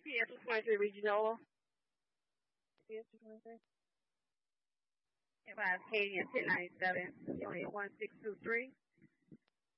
UPS 223 Regional. UPS 223. Advise Katie at 1097. You only at 1623.